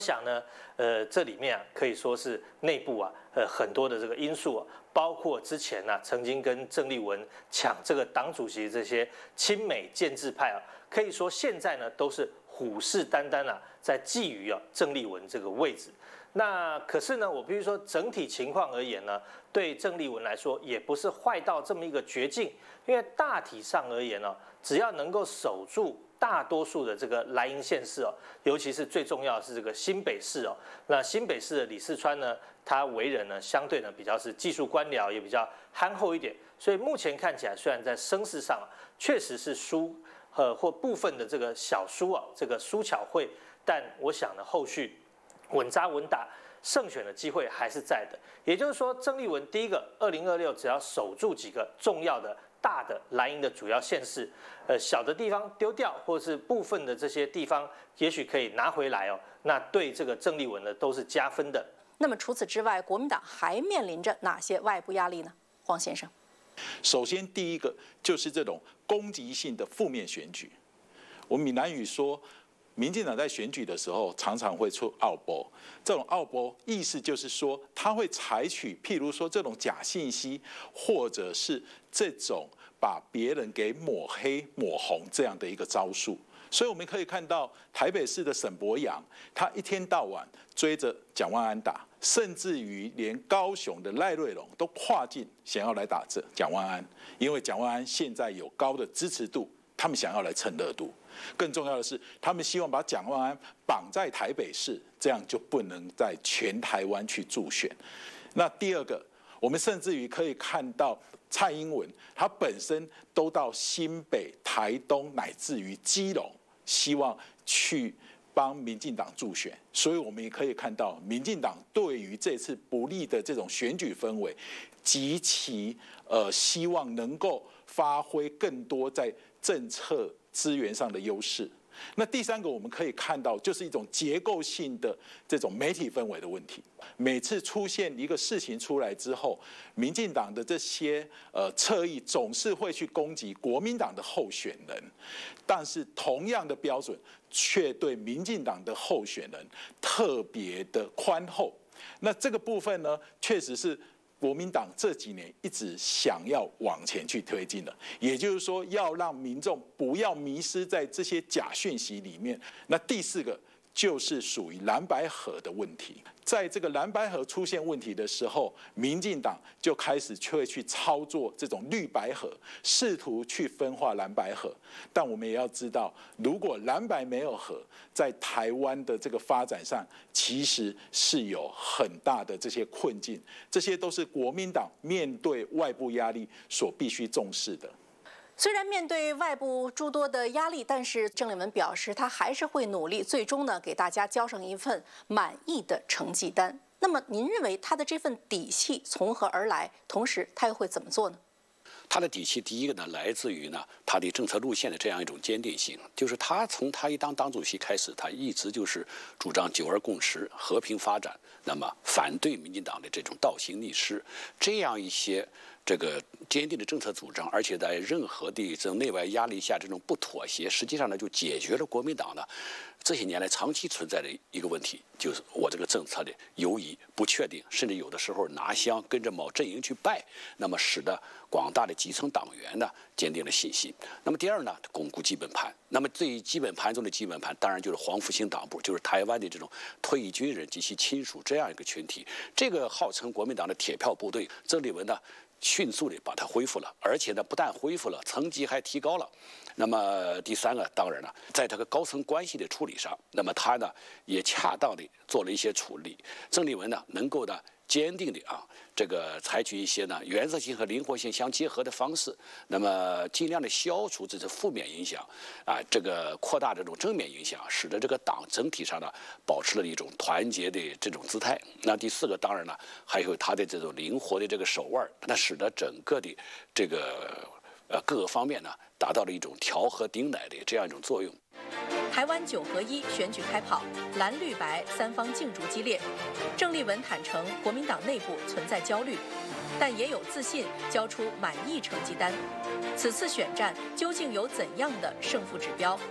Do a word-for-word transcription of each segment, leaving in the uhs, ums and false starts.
想呢，呃，这里面啊可以说是内部啊，呃很多的这个因素啊，包括之前呢、啊、曾经跟郑丽文抢这个党主席这些亲美建制派啊，可以说现在呢都是虎视眈眈啊，在觊觎啊郑丽文这个位置。那可是呢，我必须说整体情况而言呢，对郑丽文来说也不是坏到这么一个绝境，因为大体上而言呢，只要能够守住大多数的这个蓝营县市哦，尤其是最重要的是这个新北市哦。那新北市的李四川呢，他为人呢相对呢比较是技术官僚，也比较憨厚一点，所以目前看起来虽然在声势上确实是输呃或部分的这个小输啊，这个输巧会，但我想呢后续稳扎稳打胜选的机会还是在的。也就是说，郑丽文第一个二零二六只要守住几个重要的大的蓝营的主要县市，呃，小的地方丢掉，或是部分的这些地方，也许可以拿回来哦。那对这个郑丽文呢，都是加分的。 那么除此之外，国民党还面临着哪些外部压力呢？黄先生， 首先第一个就是这种攻击性的负面选举。我们闽南语说，民进党在选举的时候常常会出奥波，这种奥波意思就是说，他会采取譬如说这种假信息，或者是这种把别人给抹黑、抹红这样的一个招数。所以我们可以看到，台北市的沈伯洋，他一天到晚追着蒋万安打，甚至于连高雄的赖瑞隆都跨境想要来打这蒋万安，因为蒋万安现在有高的支持度，他们想要来蹭热度。更重要的是，他们希望把蒋万安绑在台北市，这样就不能在全台湾去助选。那第二个，我们甚至于可以看到蔡英文，他本身都到新北、台东乃至于基隆，希望去帮民进党助选。所以我们也可以看到，民进党对于这次不利的这种选举氛围，极其呃希望能够发挥更多在政策资源上的优势。那第三个我们可以看到，就是一种结构性的这种媒体氛围的问题。每次出现一个事情出来之后，民进党的这些呃侧翼总是会去攻击国民党的候选人，但是同样的标准却对民进党的候选人特别的宽厚。那这个部分呢，确实是国民党这几年一直想要往前去推进的，也就是说，要让民众不要迷失在这些假讯息里面。那第四个就是属于蓝白合的问题，在这个蓝白合出现问题的时候，民进党就开始会去操作这种绿白合，试图去分化蓝白合。但我们也要知道，如果蓝白没有合，在台湾的这个发展上，其实是有很大的这些困境，这些都是国民党面对外部压力所必须重视的。 虽然面对外部诸多的压力，但是郑丽文表示，他还是会努力，最终呢给大家交上一份满意的成绩单。那么，您认为他的这份底气从何而来？同时，他又会怎么做呢？ 他的底气，第一个呢，来自于呢他的政策路线的这样一种坚定性，就是他从他一当党主席开始，他一直就是主张九二共识、和平发展，那么反对民进党的这种倒行逆施，这样一些这个坚定的政策主张，而且在任何的这种内外压力下这种不妥协，实际上呢就解决了国民党呢这些年来长期存在的一个问题，就是我这个政策的犹疑、不确定，甚至有的时候拿香跟着某阵营去拜，那么使得广大的基层党员呢坚定了信心。那么第二呢，巩固基本盘。那么最基本盘中的基本盘，当然就是黄复兴党部，就是台湾的这种退役军人及其亲属这样一个群体。这个号称国民党的铁票部队，郑丽文呢迅速地把它恢复了，而且呢不但恢复了，层级还提高了。那么第三个，当然了，在这个高层关系的处理上，那么他呢也恰当地做了一些处理。郑丽文呢能够呢坚定地啊，这个采取一些呢原则性和灵活性相结合的方式，那么尽量的消除这些负面影响，啊，这个扩大这种正面影响，使得这个党整体上呢保持了一种团结的这种姿态。那第四个，当然了，还有他的这种灵活的这个手腕，那使得整个的这个呃各个方面呢达到了一种调和顶奶的这样一种作用。 台湾九合一选举开跑，蓝绿白三方竞逐激烈。郑丽文坦诚，国民党内部存在焦虑，但也有自信交出满意成绩单。此次选战究竟有怎样的胜负指标？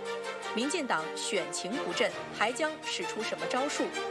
民进党选情不振，还将使出什么招数？